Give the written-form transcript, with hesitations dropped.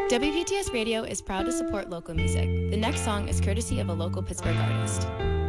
WPTS Radio is proud to support local music. The next song is courtesy of a local Pittsburgh artist.